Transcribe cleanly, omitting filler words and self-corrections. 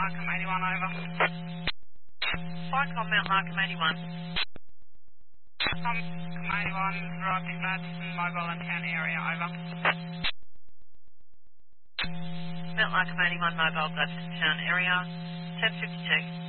Markham 81, over. Flycom Mount Markham 81. Markham 81, arrived in Gladstone, mobile and town area, over. Mount Markham 81 mobile Gladstone Town area, 1052.